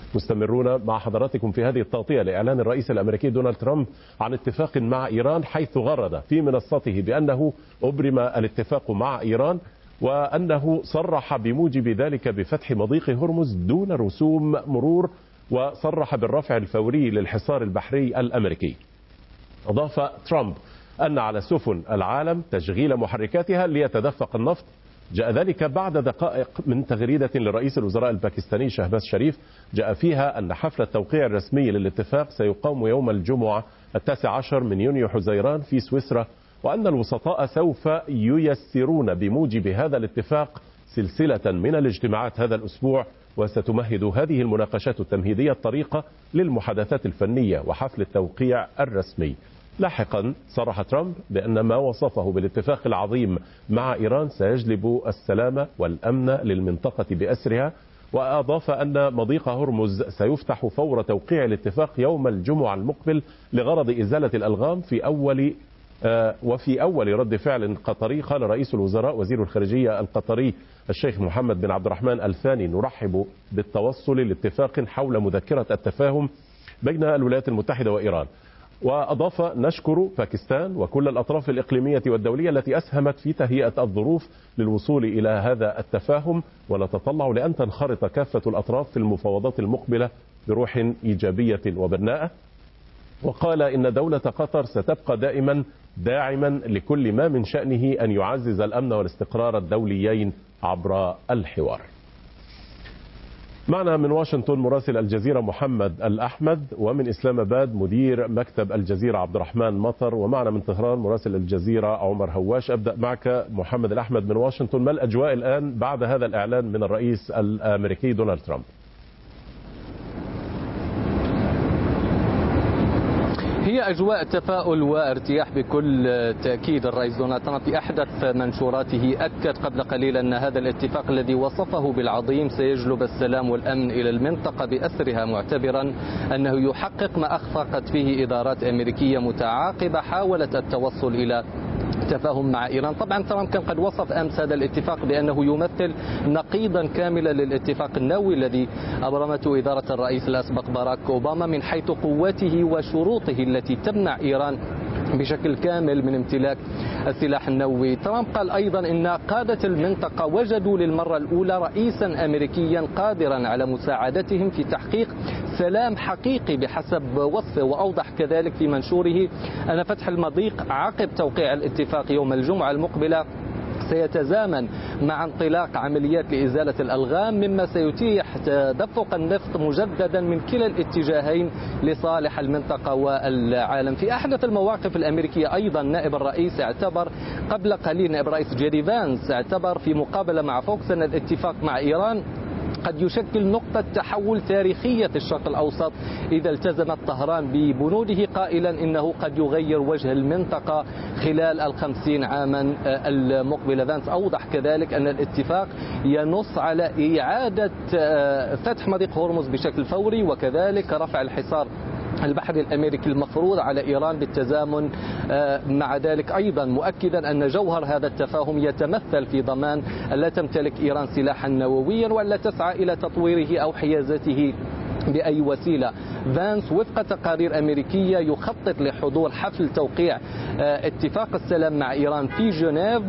مستمرون مع حضراتكم في هذه التغطية لإعلان الرئيس الأمريكي دونالد ترامب عن اتفاق مع إيران، حيث غرد في منصته بأنه أبرم الاتفاق مع إيران، وأنه صرح بموجب ذلك بفتح مضيق هرمز دون رسوم مرور، وصرح بالرفع الفوري للحصار البحري الأمريكي. أضاف ترامب أن على سفن العالم تشغيل محركاتها ليتدفق النفط. جاء ذلك بعد دقائق من تغريدة لرئيس الوزراء الباكستاني شهباز شريف جاء فيها أن حفل التوقيع الرسمي للاتفاق سيقام يوم الجمعة 19 من يونيو حزيران في سويسرا، وأن الوسطاء سوف ييسرون بموجب هذا الاتفاق سلسلة من الاجتماعات هذا الأسبوع، وستمهد هذه المناقشات التمهيدية الطريقة للمحادثات الفنية وحفل التوقيع الرسمي. لاحقا صرح ترامب بأن ما وصفه بالاتفاق العظيم مع إيران سيجلب السلام والأمن للمنطقة بأسرها، وأضاف أن مضيق هرمز سيفتح فور توقيع الاتفاق يوم الجمعة المقبل لغرض إزالة الألغام وفي أول رد فعل قطري. قال رئيس الوزراء وزير الخارجية القطري الشيخ محمد بن عبد الرحمن الثاني: نرحب بالتوصل لاتفاق حول مذكرة التفاهم بين الولايات المتحدة وإيران. وأضاف: نشكر باكستان وكل الأطراف الإقليمية والدولية التي أسهمت في تهيئة الظروف للوصول إلى هذا التفاهم، ونتطلع لأن تنخرط كافة الأطراف في المفاوضات المقبلة بروح إيجابية وبناءة. وقال إن دولة قطر ستبقى دائما داعما لكل ما من شأنه أن يعزز الأمن والاستقرار الدوليين عبر الحوار. معنا من واشنطن مراسل الجزيرة محمد الأحمد، ومن إسلام آباد مدير مكتب الجزيرة عبد الرحمن مطر، ومعنا من طهران مراسل الجزيرة عمر هواش. أبدأ معك محمد الأحمد من واشنطن، ما الأجواء الآن بعد هذا الإعلان من الرئيس الأمريكي دونالد ترامب؟ هي أجواء تفاؤل وارتياح بكل تأكيد. الرئيس دونالد ترامب في أحدث منشوراته أكد قبل قليل أن هذا الاتفاق الذي وصفه بالعظيم سيجلب السلام والأمن إلى المنطقة بأسرها، معتبرا أنه يحقق ما أخفقت فيه إدارات أمريكية متعاقبة حاولت التوصل إلى تفاهم مع إيران. طبعا ترامب كان قد وصف أمس هذا الاتفاق بأنه يمثل نقيضا كاملا للاتفاق النووي الذي أبرمته إدارة الرئيس الأسبق باراك أوباما من حيث قوته وشروطه التي تمنع إيران بشكل كامل من امتلاك السلاح النووي. ترامب قال أيضا إن قادة المنطقة وجدوا للمرة الأولى رئيسا أمريكيا قادرا على مساعدتهم في تحقيق سلام حقيقي بحسب وصفه. وأوضح كذلك في منشوره أن فتح المضيق عقب توقيع الاتفاق يوم الجمعة المقبلة سيتزامن مع انطلاق عمليات لإزالة الألغام، مما سيتيح تدفق النفط مجددا من كلا الاتجاهين لصالح المنطقة والعالم. في أحدث المواقف الأمريكية أيضا نائب الرئيس اعتبر قبل قليل، نائب الرئيس جيدي فانس اعتبر في مقابلة مع فوكس أن الاتفاق مع إيران قد يشكل نقطة تحول تاريخية في الشرق الأوسط إذا التزمت طهران ببنوده، قائلا إنه قد يغير وجه المنطقة خلال 50 عاما المقبلة. فانس أوضح كذلك أن الاتفاق ينص على إعادة فتح مضيق هرمز بشكل فوري، وكذلك رفع الحصار البحري الأمريكي المفروض على إيران بالتزامن مع ذلك، أيضا مؤكدا أن جوهر هذا التفاهم يتمثل في ضمان ألا تمتلك إيران سلاحا نوويا ولا تسعى إلى تطويره أو حيازته بأي وسيلة. فانس وفق تقارير أمريكية يخطط لحضور حفل توقيع اتفاق السلام مع إيران في جنيف،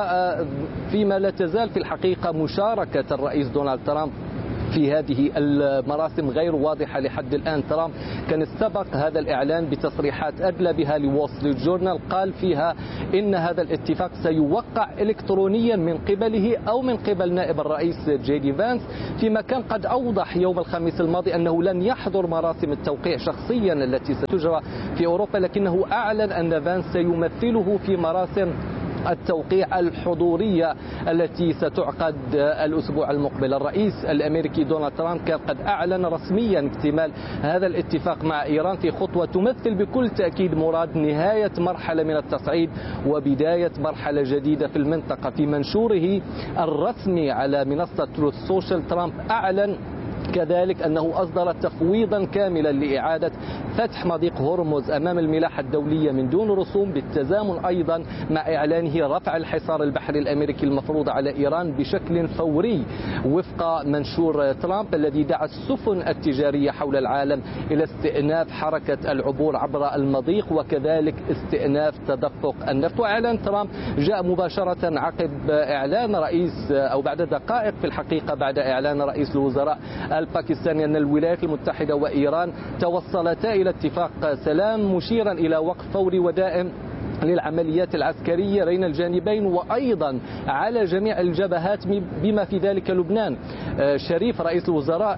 وفيما لا تزال في الحقيقة مشاركة الرئيس دونالد ترامب في هذه المراسم غير واضحة لحد الآن. ترامب كان استبق هذا الإعلان بتصريحات أدلى بها لوول ستريت جورنال، قال فيها إن هذا الاتفاق سيوقع إلكترونيا من قبله أو من قبل نائب الرئيس جيدي فانس، فيما كان قد أوضح يوم الخميس الماضي أنه لن يحضر مراسم التوقيع شخصيا التي ستجرى في أوروبا، لكنه أعلن أن فانس سيمثله في مراسم التوقيع الحضورية التي ستعقد الأسبوع المقبل. الرئيس الأمريكي دونالد ترامب كان قد أعلن رسميا اكتمال هذا الاتفاق مع إيران في خطوة تمثل بكل تأكيد مراد نهاية مرحلة من التصعيد وبداية مرحلة جديدة في المنطقة. في منشوره الرسمي على منصة تروث سوشيال ترامب أعلن كذلك أنه أصدر تفويضا كاملا لإعادة فتح مضيق هرمز أمام الملاحة الدولية من دون رسوم، بالتزامن أيضا مع إعلانه رفع الحصار البحري الأمريكي المفروض على إيران بشكل فوري وفق منشور ترامب الذي دعا السفن التجارية حول العالم إلى استئناف حركة العبور عبر المضيق وكذلك استئناف تدفق النفط. وإعلان ترامب جاء مباشرة عقب إعلان رئيس أو بعد دقائق في الحقيقة بعد إعلان رئيس الوزراء الباكستاني أن الولايات المتحدة وإيران توصلتا إلى اتفاق سلام مشيرا إلى وقف فوري ودائم للعمليات العسكرية بين الجانبين وأيضا على جميع الجبهات بما في ذلك لبنان. شريف رئيس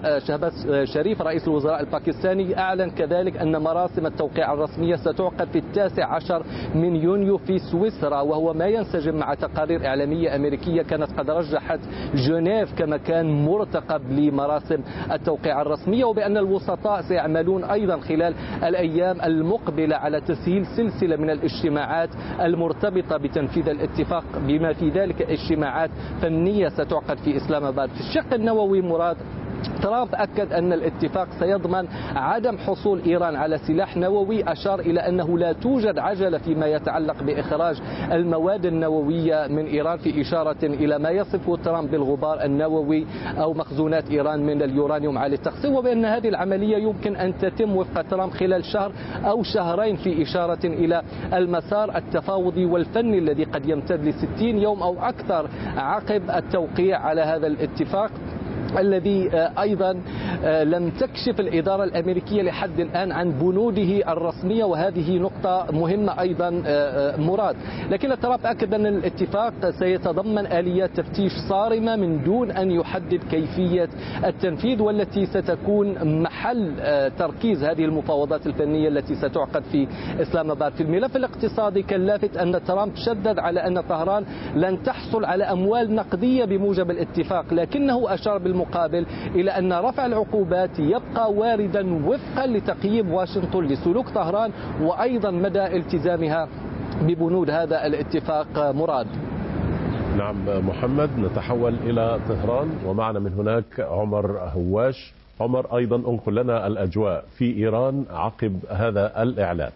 الوزراء الباكستاني أعلن كذلك أن مراسم التوقيع الرسمية ستعقد في 19 من يونيو في سويسرا، وهو ما ينسجم مع تقارير إعلامية أمريكية كانت قد رجحت جنيف كمكان مرتقب لمراسم التوقيع الرسمية، وبأن الوسطاء سيعملون أيضا خلال الأيام المقبلة على تسهيل سلسلة من الاجتماعات المرتبطة بتنفيذ الاتفاق بما في ذلك اجتماعات فنية ستعقد في إسلام آباد. في الشق النووي مراد ترامب أكد أن الاتفاق سيضمن عدم حصول إيران على سلاح نووي، أشار إلى أنه لا توجد عجلة فيما يتعلق بإخراج المواد النووية من إيران، في إشارة إلى ما يصفه ترامب بالغبار النووي أو مخزونات إيران من اليورانيوم عالي التخصيب، وبأن هذه العملية يمكن أن تتم وفق ترامب خلال شهر أو شهرين، في إشارة إلى المسار التفاوضي والفني الذي قد يمتد ل60 يوم أو أكثر عقب التوقيع على هذا الاتفاق الذي أيضا لم تكشف الإدارة الأمريكية لحد الآن عن بنوده الرسمية، وهذه نقطة مهمة أيضا مراد. لكن ترامب أكد أن الاتفاق سيتضمن آليات تفتيش صارمة من دون أن يحدد كيفية التنفيذ، والتي ستكون محل تركيز هذه المفاوضات الفنية التي ستعقد في إسلام آباد. في الملف الاقتصادي كان لافت أن ترامب شدد على أن طهران لن تحصل على أموال نقدية بموجب الاتفاق، لكنه أشار بالمقابل إلى أن رفع العقوبات يبقى واردا وفقا لتقييم واشنطن لسلوك طهران وأيضا مدى التزامها ببنود هذا الاتفاق. مراد. نعم محمد، نتحول إلى طهران ومعنا من هناك عمر هواش. عمر، أيضا انقل لنا الأجواء في إيران عقب هذا الإعلان.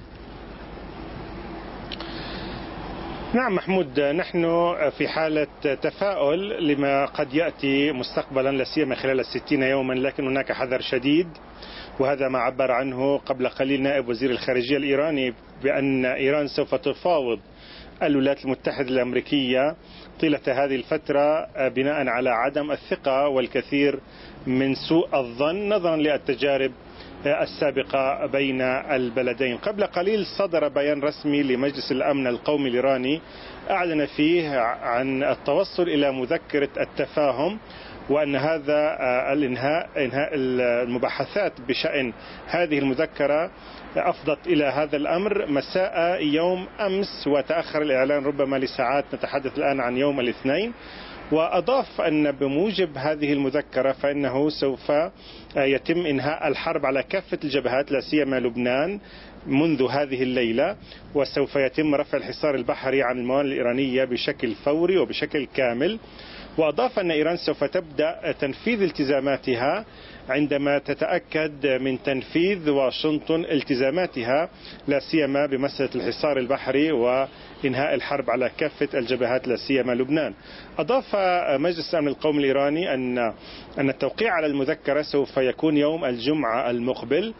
نعم محمود، نحن في حالة تفاؤل لما قد يأتي مستقبلا، لا سيما خلال 60 يوما، لكن هناك حذر شديد، وهذا ما عبر عنه قبل قليل نائب وزير الخارجية الإيراني بأن إيران سوف تفاوض الولايات المتحدة الأمريكية طيلة هذه الفترة بناء على عدم الثقة والكثير من سوء الظن نظرا للتجارب السابقة بين البلدين. قبل قليل صدر بيان رسمي لمجلس الأمن القومي الإيراني أعلن فيه عن التوصل إلى مذكرة التفاهم، وأن هذا إنهاء المباحثات بشأن هذه المذكرة أفضت إلى هذا الأمر مساء يوم أمس، وتأخر الإعلان ربما لساعات، نتحدث الآن عن يوم الاثنين. وأضاف أن بموجب هذه المذكرة فإنه سوف يتم إنهاء الحرب على كافة الجبهات لا سيما لبنان منذ هذه الليلة، وسوف يتم رفع الحصار البحري عن الموانئ الإيرانية بشكل فوري وبشكل كامل. وأضاف أن إيران سوف تبدأ تنفيذ التزاماتها عندما تتأكد من تنفيذ واشنطن التزاماتها لا سيما بمسألة الحصار البحري وإنهاء الحرب على كافة الجبهات لا سيما لبنان. أضاف مجلس الأمن القومي الإيراني أن التوقيع على المذكرة سوف يكون يوم الجمعة المقبل،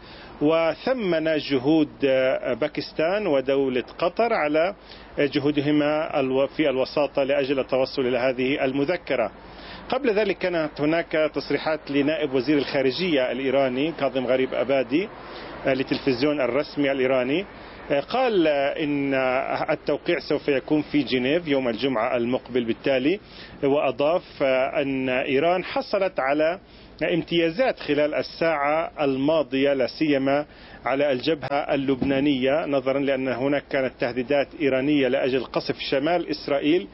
وثمن جهود باكستان ودولة قطر على جهودهما في الوساطة لأجل التوصل إلى هذه المذكرة. قبل ذلك كانت هناك تصريحات لنائب وزير الخارجية الإيراني كاظم غريب أبادي للتلفزيون الرسمي الإيراني، قال إن التوقيع سوف يكون في جنيف يوم الجمعة المقبل بالتالي. وأضاف أن إيران حصلت على امتيازات خلال الساعة الماضية لا سيما على الجبهة اللبنانية، نظرا لأن هناك كانت تهديدات إيرانية لأجل قصف شمال إسرائيل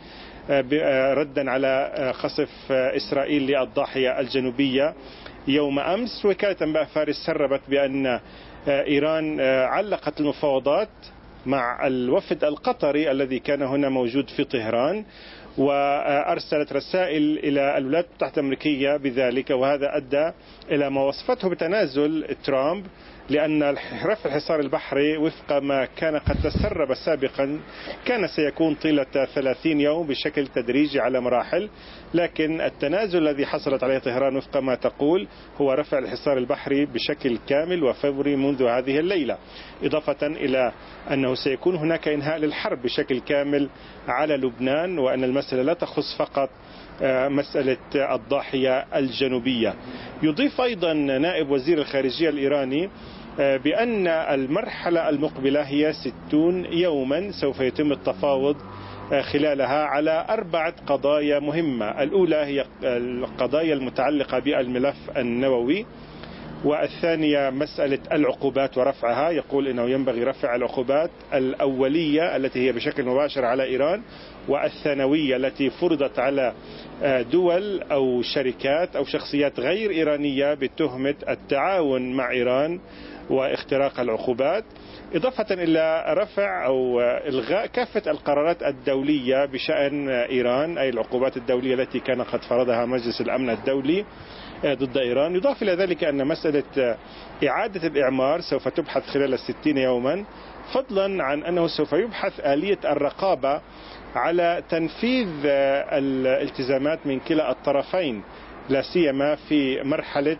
ردا على قصف إسرائيل للضاحية الجنوبية يوم أمس. وكالة أنباء فارس سربت بأن إيران علقت المفاوضات مع الوفد القطري الذي كان هنا موجود في طهران، وأرسلت رسائل إلى الولايات المتحدة الأمريكية بذلك، وهذا أدى إلى ما وصفته بتنازل ترامب، لأن رفع الحصار البحري وفق ما كان قد تسرب سابقا كان سيكون طيلة 30 يوم بشكل تدريجي على مراحل، لكن التنازل الذي حصلت عليه طهران وفق ما تقول هو رفع الحصار البحري بشكل كامل وفوري منذ هذه الليلة، إضافة إلى أنه سيكون هناك إنهاء للحرب بشكل كامل على لبنان، وأن المسألة لا تخص فقط مسألة الضاحية الجنوبية. يضيف أيضا نائب وزير الخارجية الإيراني بأن المرحلة المقبلة هي 60 يوما سوف يتم التفاوض خلالها على 4 قضايا مهمة. الأولى هي القضايا المتعلقة بالملف النووي، والثانية مسألة العقوبات ورفعها، يقول إنه ينبغي رفع العقوبات الأولية التي هي بشكل مباشر على إيران، والثانوية التي فرضت على دول أو شركات أو شخصيات غير إيرانية بتهمة التعاون مع إيران واختراق العقوبات، إضافة إلى رفع أو إلغاء كافة القرارات الدولية بشأن إيران، أي العقوبات الدولية التي كان قد فرضها مجلس الأمن الدولي ضد إيران. يضاف إلى ذلك أن مسألة إعادة الإعمار سوف تبحث خلال 60 يوما، فضلا عن أنه سوف يبحث آلية الرقابة على تنفيذ الالتزامات من كلا الطرفين، لا سيما في مرحلة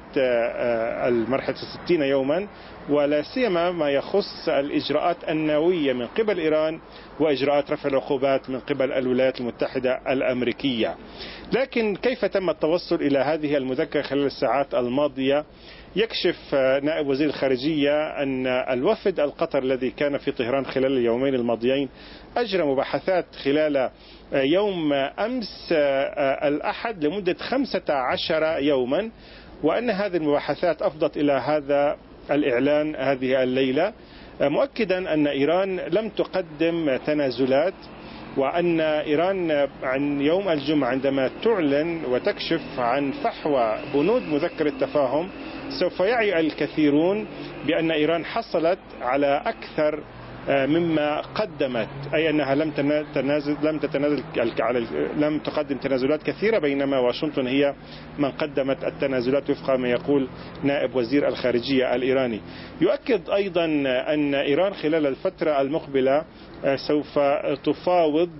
60 يوما، ولا سيما ما يخص الإجراءات النووية من قبل إيران وإجراءات رفع العقوبات من قبل الولايات المتحدة الأمريكية. لكن كيف تم التوصل إلى هذه المذكرة خلال الساعات الماضية؟ يكشف نائب وزير الخارجية أن الوفد القطري الذي كان في طهران خلال اليومين الماضيين أجرى مباحثات خلال يوم أمس الأحد لمدة 15 يوما، وأن هذه المباحثات أفضت إلى هذا الإعلان هذه الليلة، مؤكدا أن إيران لم تقدم تنازلات، وأن إيران عن يوم الجمعة عندما تعلن وتكشف عن فحوى بنود مذكرة تفاهم سوف يعي الكثيرون بأن إيران حصلت على أكثر مما قدمت، أي أنها لم تقدم تنازلات كثيرة، بينما واشنطن هي من قدمت التنازلات وفق ما يقول نائب وزير الخارجية الإيراني. يؤكد أيضا أن إيران خلال الفترة المقبلة سوف تفاوض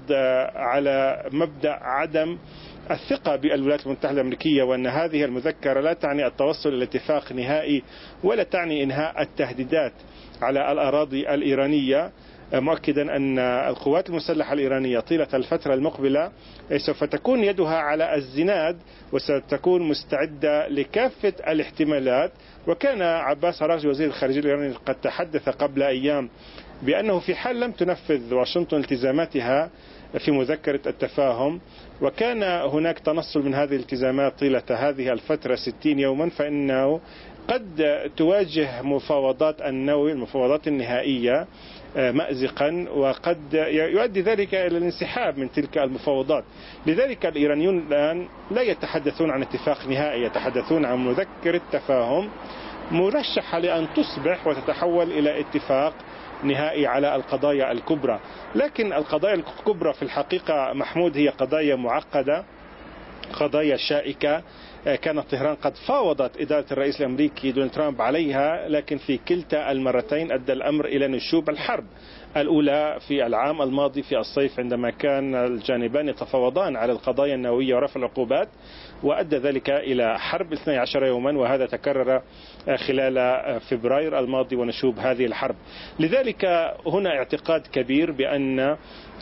على مبدأ عدم الثقة بالولايات المتحدة الأمريكية، وأن هذه المذكرة لا تعني التوصل إلى اتفاق نهائي ولا تعني إنهاء التهديدات على الأراضي الإيرانية، مؤكدا أن القوات المسلحة الإيرانية طيلة الفترة المقبلة سوف تكون يدها على الزناد وستكون مستعدة لكافة الاحتمالات. وكان عباس عراقجي وزير الخارجية الإيراني قد تحدث قبل أيام بأنه في حال لم تنفذ واشنطن التزاماتها في مذكرة التفاهم وكان هناك تنصل من هذه الالتزامات طيلة هذه الفترة 60 يوما، فإنه قد تواجه مفاوضات النووي المفاوضات النهائية مأزقا، وقد يؤدي ذلك إلى الانسحاب من تلك المفاوضات. لذلك الإيرانيون الآن لا يتحدثون عن اتفاق نهائي، يتحدثون عن مذكرة تفاهم مرشحة لأن تصبح وتتحول إلى اتفاق نهائي على القضايا الكبرى. لكن القضايا الكبرى في الحقيقة محمود هي قضايا معقدة، قضايا شائكة، كانت طهران قد فاوضت إدارة الرئيس الأمريكي دونالد ترامب عليها، لكن في كلتا المرتين أدى الأمر إلى نشوب الحرب. الأولى في العام الماضي في الصيف عندما كان الجانبان يتفاوضان على القضايا النووية ورفع العقوبات، وأدى ذلك إلى حرب 12 يوما، وهذا تكرر خلال فبراير الماضي ونشوب هذه الحرب. لذلك هنا اعتقاد كبير بأن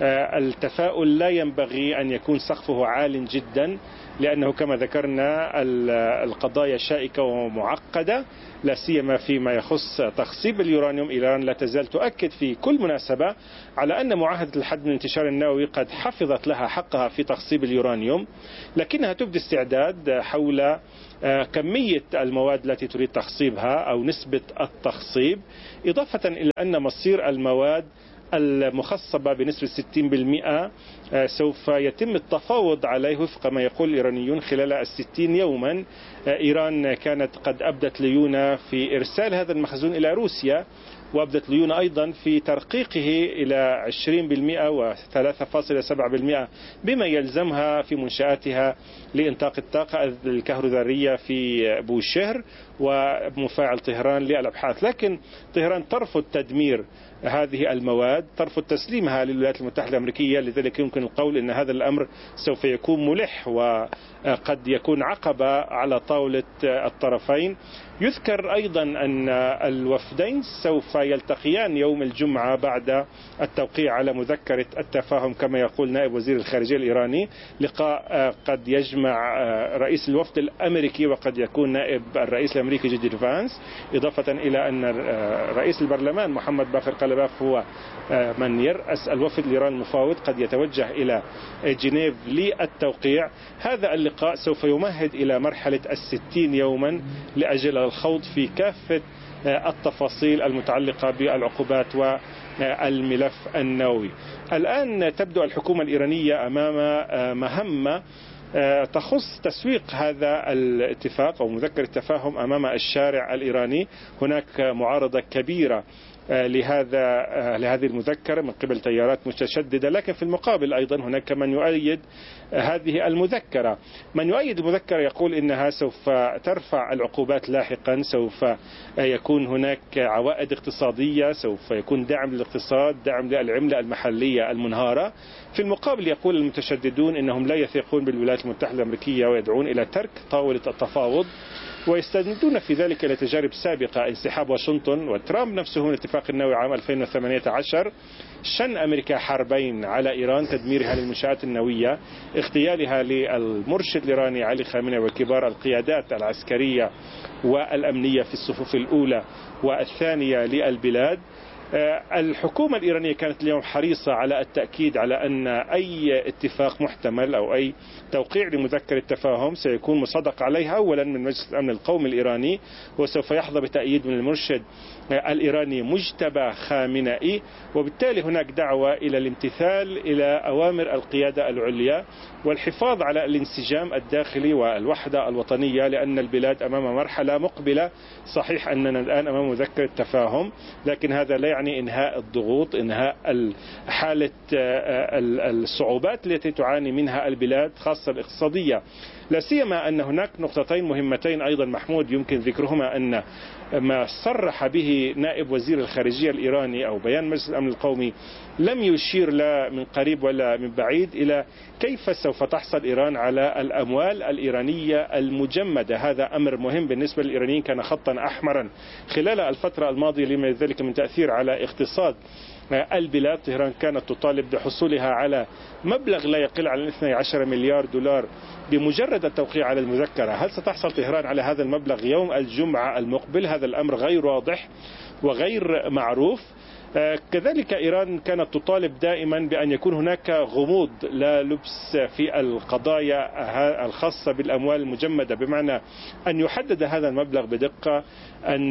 التفاؤل لا ينبغي أن يكون سقفه عال جدا، لأنه كما ذكرنا القضايا شائكة ومعقدة، لا سيما فيما يخص تخصيب اليورانيوم. إيران لا تزال تؤكد في كل مناسبة على أن معاهدة الحد من الانتشار النووي قد حفظت لها حقها في تخصيب اليورانيوم، لكنها تبدي استعداد حول كمية المواد التي تريد تخصيبها أو نسبة التخصيب، إضافة إلى أن مصير المواد المخصبة بنسبة 60% سوف يتم التفاوض عليه وفق ما يقول الإيرانيون خلال 60 يوما. إيران كانت قد أبدت ليونة في إرسال هذا المخزون إلى روسيا، وأبدت ليونة أيضا في ترقيقه إلى 20% و3.7% بما يلزمها في منشآتها لإنتاج الطاقة الكهروذرية في بوشهر ومفاعل طهران للأبحاث. لكن طهران ترفض تدمير هذه المواد، ترفض تسليمها للولايات المتحدة الأمريكية. لذلك يمكن القول أن هذا الأمر سوف يكون ملح وقد يكون عقبة على طاولة الطرفين. يذكر أيضا أن الوفدين سوف يلتقيان يوم الجمعة بعد التوقيع على مذكرة التفاهم كما يقول نائب وزير الخارجية الإيراني، لقاء قد يجمع رئيس الوفد الأمريكي وقد يكون نائب الرئيس الأمريكي جي دي فانس، إضافة إلى أن رئيس البرلمان محمد باقر قلباف هو من يرأس الوفد الإيراني المفاوض قد يتوجه إلى جنيف للتوقيع. هذا اللقاء سوف يمهد إلى مرحلة 60 يوما لأجل الخوض في كافة التفاصيل المتعلقة بالعقوبات والملف النووي. الآن تبدو الحكومة الإيرانية أمام مهمة تخص تسويق هذا الاتفاق أو مذكرة التفاهم أمام الشارع الإيراني. هناك معارضة كبيرة لهذه المذكرة من قبل تيارات متشددة، لكن في المقابل أيضا هناك من يؤيد هذه المذكرة. من يؤيد المذكرة يقول إنها سوف ترفع العقوبات لاحقا، سوف يكون هناك عوائد اقتصادية، سوف يكون دعم للاقتصاد، دعم للعملة المحلية المنهارة. في المقابل يقول المتشددون إنهم لا يثقون بالولايات المتحدة الأمريكية ويدعون إلى ترك طاولة التفاوض، ويستندون في ذلك إلى تجارب سابقة، انسحاب واشنطن وترامب نفسه من الاتفاق النووي عام 2018، شن أمريكا حربين على إيران، تدميرها للمنشآت النووية، اغتيالها للمرشد الإيراني علي خامنئي وكبار القيادات العسكرية والأمنية في الصفوف الأولى والثانية للبلاد. الحكومة الإيرانية كانت اليوم حريصة على التأكيد على أن أي اتفاق محتمل أو أي توقيع لمذكرة التفاهم سيكون مصدق عليها أولا من مجلس الأمن القومي الإيراني، وسوف يحظى بتأييد من المرشد الإيراني مجتبى خامنئي، وبالتالي هناك دعوة إلى الامتثال إلى أوامر القيادة العليا والحفاظ على الانسجام الداخلي والوحدة الوطنية، لأن البلاد أمام مرحلة مقبلة. صحيح أننا الآن أمام مذكرة تفاهم، لكن هذا لا يعني إنهاء الضغوط، إنهاء حالة الصعوبات التي تعاني منها البلاد خاصة الاقتصادية. لا سيما أن هناك نقطتين مهمتين أيضا محمود يمكن ذكرهما، أن ما صرح به نائب وزير الخارجية الإيراني أو بيان مجلس الأمن القومي لم يشير لا من قريب ولا من بعيد إلى كيف سوف تحصل إيران على الأموال الإيرانية المجمدة. هذا أمر مهم بالنسبة للإيرانيين، كان خطا أحمرا خلال الفترة الماضية لما ذلك من تأثير على اقتصاد البلاد. طهران كانت تطالب بحصولها على مبلغ لا يقل عن 12 مليار دولار بمجرد التوقيع على المذكرة. هل ستحصل طهران على هذا المبلغ يوم الجمعة المقبل؟ هذا الأمر غير واضح وغير معروف. كذلك إيران كانت تطالب دائما بأن يكون هناك غموض لا لبس في القضايا الخاصة بالأموال المجمدة، بمعنى أن يحدد هذا المبلغ بدقة، أن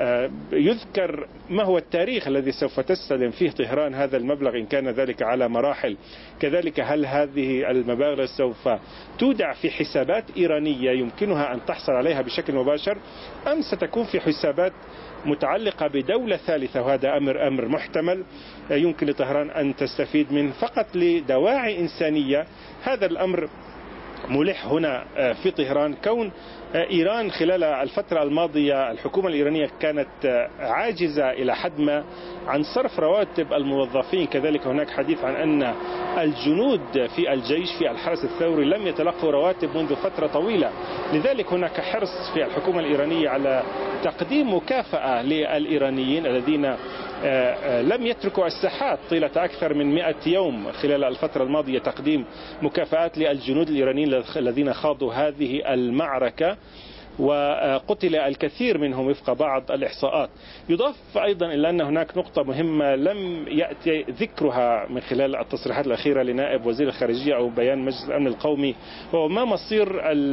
يذكر ما هو التاريخ الذي سوف تستلم فيه طهران هذا المبلغ إن كان ذلك على مراحل. كذلك هل هذه المبالغ سوف تودع في حسابات إيرانية يمكنها أن تحصل عليها بشكل مباشر، أم ستكون في حسابات متعلقة بدولة ثالثة؟ وهذا أمر محتمل يمكن لطهران أن تستفيد منه فقط لدواعي إنسانية. هذا الأمر ملح هنا في طهران. كون إيران خلال الفترة الماضية الحكومة الإيرانية كانت عاجزة إلى حد ما عن صرف رواتب الموظفين، كذلك هناك حديث عن أن الجنود في الجيش في الحرس الثوري لم يتلقوا رواتب منذ فترة طويلة. لذلك هناك حرص في الحكومة الإيرانية على تقديم مكافأة للإيرانيين الذين لم يتركوا الساحات طيلة أكثر من 100 يوم خلال الفترة الماضية، تقديم مكافآت للجنود الإيرانيين الذين خاضوا هذه المعركة، وقتل الكثير منهم وفق بعض الإحصاءات. يضاف أيضا إلى أن هناك نقطة مهمة لم يأتي ذكرها من خلال التصريحات الأخيرة لنائب وزير الخارجية أو بيان مجلس الأمن القومي، هو ما مصير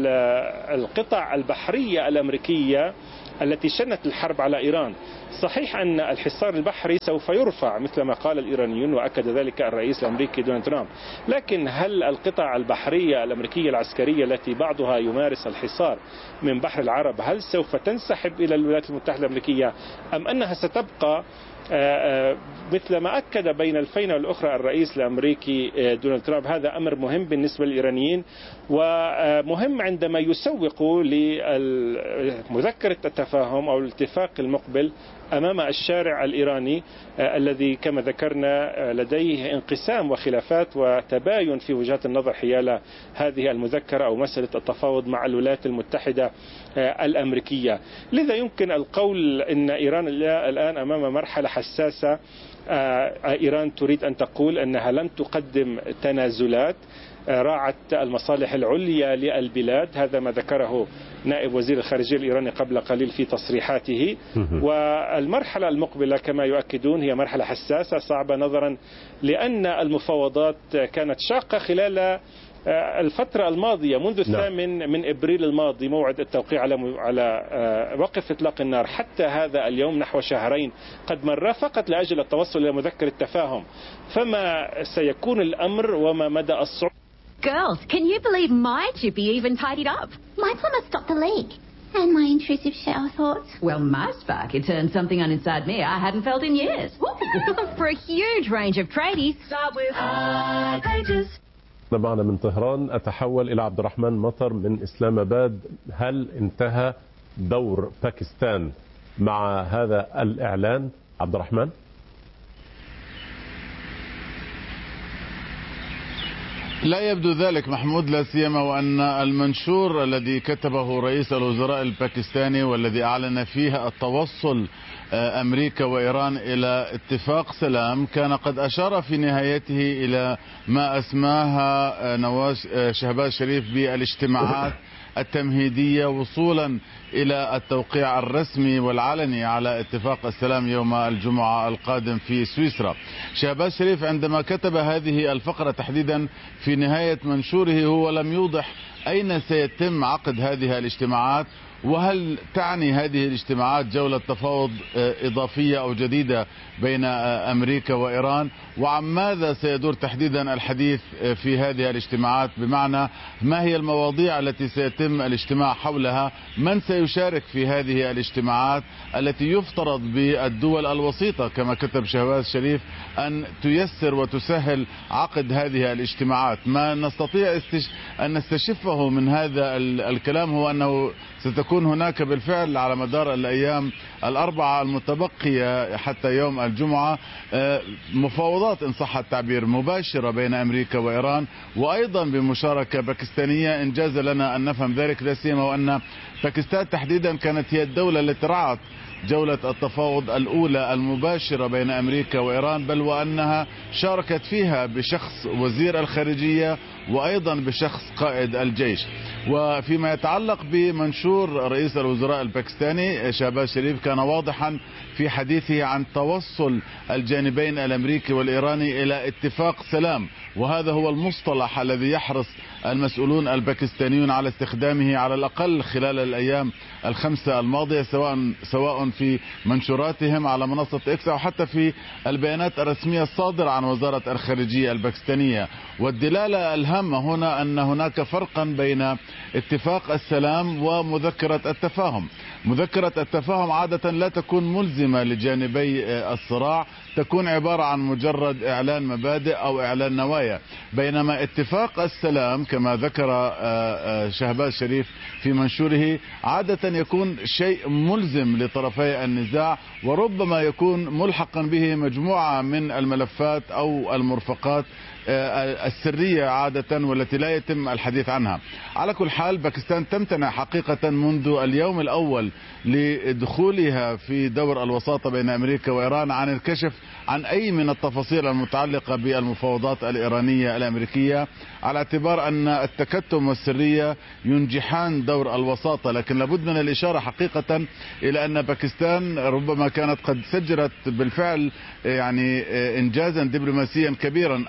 القطع البحرية الأمريكية التي شنت الحرب على إيران. صحيح أن الحصار البحري سوف يرفع مثل ما قال الإيرانيون وأكد ذلك الرئيس الأمريكي دونالد ترامب، لكن هل القطع البحرية الأمريكية العسكرية التي بعضها يمارس الحصار من بحر العرب هل سوف تنسحب إلى الولايات المتحدة الأمريكية، أم أنها ستبقى مثل ما أكد بين الفينة والأخرى الرئيس الأمريكي دونالد ترامب، هذا أمر مهم بالنسبة للإيرانيين، ومهم عندما يسوقوا لمذكرة التفاهم أو الاتفاق المقبل أمام الشارع الإيراني الذي كما ذكرنا لديه انقسام وخلافات وتباين في وجهات النظر حيال هذه المذكرة أو مسألة التفاوض مع الولايات المتحدة الأمريكية. لذا يمكن القول أن إيران الآن أمام مرحلة حساسة. إيران تريد أن تقول أنها لن تقدم تنازلات، راعت المصالح العليا للبلاد، هذا ما ذكره نائب وزير الخارجية الإيراني قبل قليل في تصريحاته. والمرحلة المقبلة كما يؤكدون هي مرحلة حساسة صعبة، نظرا لأن المفاوضات كانت شاقة خلال الفترة الماضية منذ 8 من إبريل الماضي، موعد التوقيع على وقف إطلاق النار، حتى هذا اليوم نحو شهرين قد مر فقط لأجل التوصل إلى مذكرة التفاهم. فما سيكون الأمر وما مدى الصعوبة؟ Girls, can you believe my chippy even tidied up? My plumber stopped the leak. And my intrusive shower thoughts. Well, my sparky turned something on inside me I hadn't felt in years. For a huge range of tradies, start with Pages. معنا من طهران أتحول إلى عبد الرحمن مطر من إسلام آباد. هل انتهى دور باكستان مع هذا الإعلان عبد الرحمن؟ لا يبدو ذلك محمود، لا سيما وأن المنشور الذي كتبه رئيس الوزراء الباكستاني والذي أعلن فيه التوصل أمريكا وإيران إلى اتفاق سلام كان قد أشار في نهايته إلى ما أسماها نواز شهباز شريف بالاجتماعات التمهيدية وصولا إلى التوقيع الرسمي والعلني على اتفاق السلام يوم الجمعة القادم في سويسرا. شهباز شريف عندما كتب هذه الفقرة تحديدا في نهاية منشوره هو لم يوضح أين سيتم عقد هذه الاجتماعات، وهل تعني هذه الاجتماعات جولة تفاوض إضافية أو جديدة بين أمريكا وإيران، وعن ماذا سيدور تحديدا الحديث في هذه الاجتماعات، بمعنى ما هي المواضيع التي سيتم الاجتماع حولها، من سيشارك في هذه الاجتماعات التي يفترض بالدول الوسيطة كما كتب شهباز شريف أن تيسر وتسهل عقد هذه الاجتماعات. ما نستطيع أن نستشفه من هذا الكلام هو أنه ستكون هناك بالفعل على مدار الأيام الأربعة المتبقية حتى يوم الجمعة مفاوضات إن صح التعبير مباشرة بين أمريكا وإيران، وأيضا بمشاركة باكستانية إن جاز لنا أن نفهم ذلك، لا سيما وأن باكستان تحديدا كانت هي الدولة التي رعت جولة التفاوض الأولى المباشرة بين أمريكا وإيران، بل وأنها شاركت فيها بشخص وزير الخارجية وأيضا بشخص قائد الجيش. وفيما يتعلق بمنشور رئيس الوزراء الباكستاني شهباز شريف كان واضحا في حديثه عن توصل الجانبين الأمريكي والإيراني إلى اتفاق سلام، وهذا هو المصطلح الذي يحرص المسؤولون الباكستانيون على استخدامه على الأقل خلال الأيام الخمسة الماضية، سواء في منشوراتهم على منصة إكس أو حتى في البيانات الرسمية الصادرة عن وزارة الخارجية الباكستانية. والدلالة الهامة هنا أن هناك فرقا بين اتفاق السلام ومذكرة التفاهم. مذكرة التفاهم عادة لا تكون ملزمة لجانبي الصراع، تكون عبارة عن مجرد إعلان مبادئ أو إعلان نوايا، بينما اتفاق السلام كما ذكر شهباز شريف في منشوره عادة يكون شيء ملزم لطرفي النزاع، وربما يكون ملحقا به مجموعة من الملفات أو المرفقات السرية عادة والتي لا يتم الحديث عنها. على كل حال باكستان تمتنع حقيقة منذ اليوم الأول لدخولها في دور الوساطة بين أمريكا وإيران عن الكشف عن أي من التفاصيل المتعلقة بالمفاوضات الإيرانية الأمريكية، على اعتبار أن التكتم والسرية ينجحان دور الوساطة. لكن لابد من الإشارة حقيقة إلى أن باكستان ربما كانت قد سجلت بالفعل يعني إنجازا دبلوماسيا كبيرا. أول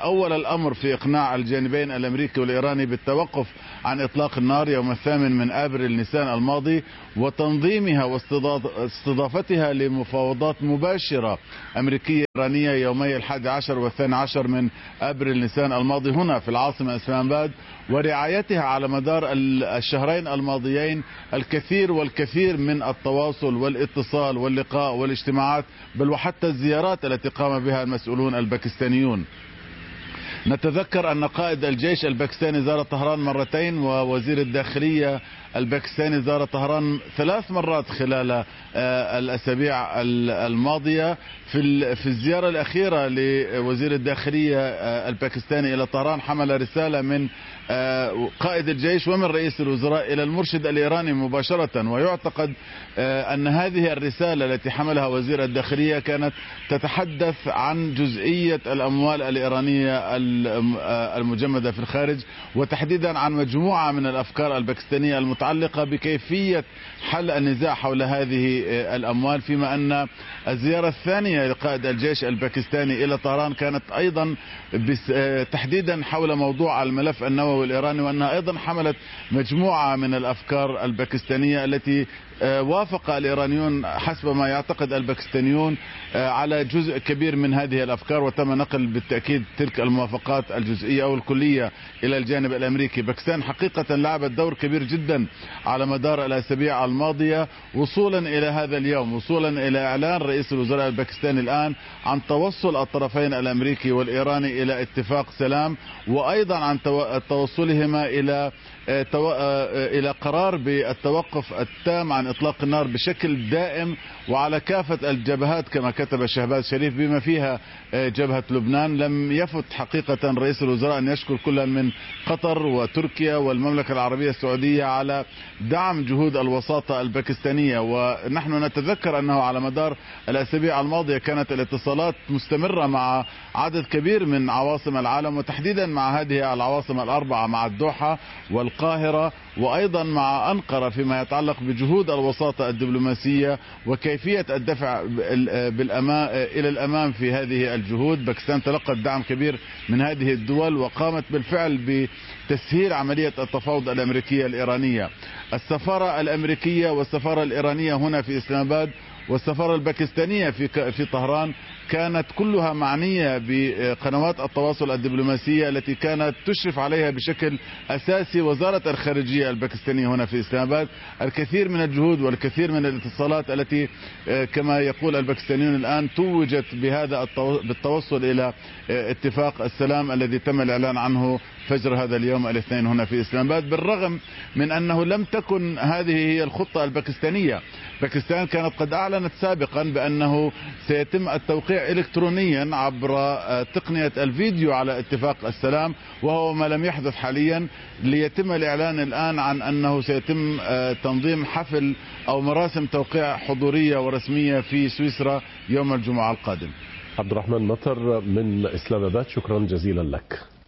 الأمر في إقناع الجانبين الأمريكي والإيراني بالتوقف عن إطلاق النار يوم 8 أبريل نيسان الماضي، وتنظيمها واستضافتها لمفاوضات مباشرة أمريكية إيرانية يومي 11 و12 من أبريل نيسان الماضي هنا في العاصمة إسلام آباد، ورعايتها على مدار الشهرين الماضيين الكثير والكثير من التواصل والاتصال واللقاء والاجتماعات، بل وحتى الزيارات التي قام بها المسؤولون الباكستانيون. نتذكر أن قائد الجيش الباكستاني زار طهران مرتين، ووزير الداخلية الباكستاني زار طهران 3 مرات خلال الأسابيع الماضية. في الزيارة الأخيرة لوزير الداخلية الباكستاني إلى طهران حمل رسالة من قائد الجيش ومن رئيس الوزراء إلى المرشد الإيراني مباشرة، ويعتقد أن هذه الرسالة التي حملها وزير الداخلية كانت تتحدث عن جزئية الأموال الإيرانية المجمدة في الخارج، وتحديدا عن مجموعة من الأفكار الباكستانية المتعلقة بكيفية حل النزاع حول هذه الأموال، فيما أن الزيارة الثانية لقائد الجيش الباكستاني إلى طهران كانت أيضا تحديدا حول موضوع الملف النووي الإيراني، وأنها أيضا حملت مجموعة من الأفكار الباكستانية التي وافق الإيرانيون حسب ما يعتقد الباكستانيون على جزء كبير من هذه الأفكار، وتم نقل بالتأكيد تلك الموافقات الجزئية أو الكلية إلى الجانب الأمريكي. باكستان حقيقة لعبت دور كبير جدا على مدار الأسابيع الماضية وصولا إلى هذا اليوم، وصولا إلى إعلان رئيس الوزراء الباكستاني الآن عن توصل الطرفين الأمريكي والإيراني إلى اتفاق سلام، وأيضا عن توصلهما إلى قرار بالتوقف التام عن إطلاق النار بشكل دائم وعلى كافة الجبهات كما كتب شهباز شريف بما فيها جبهة لبنان. لم يفت حقيقة رئيس الوزراء أن يشكر كل من قطر وتركيا والمملكة العربية السعودية على دعم جهود الوساطة الباكستانية، ونحن نتذكر أنه على مدار الأسابيع الماضية كانت الاتصالات مستمرة مع عدد كبير من عواصم العالم، وتحديدا مع هذه العواصم الأربعة، مع الدوحة والقاهرة وأيضا مع أنقرة، فيما يتعلق بجهود الوساطة الدبلوماسية وكيفية الدفع إلى الأمام في هذه الجهود. باكستان تلقت دعم كبير من هذه الدول وقامت بالفعل بتسهيل عملية التفاوض الأمريكية الإيرانية. السفارة الأمريكية والسفارة الإيرانية هنا في إسلام آباد والسفارة الباكستانية في طهران كانت كلها معنية بقنوات التواصل الدبلوماسية التي كانت تشرف عليها بشكل أساسي وزارة الخارجية الباكستانية هنا في إسلام آباد. الكثير من الجهود والكثير من الاتصالات التي كما يقول الباكستانيون الآن توجت بالتوصل إلى اتفاق السلام الذي تم الإعلان عنه فجر هذا اليوم الاثنين هنا في إسلام آباد، بالرغم من أنه لم تكن هذه هي الخطة الباكستانية. باكستان كانت قد أعلنت سابقا بأنه سيتم التوقيع إلكترونيا عبر تقنية الفيديو على اتفاق السلام، وهو ما لم يحدث حاليا، ليتم الإعلان الآن عن أنه سيتم تنظيم حفل أو مراسم توقيع حضورية ورسمية في سويسرا يوم الجمعة القادم. عبد الرحمن مطر من إسلام آباد، شكرا جزيلا لك.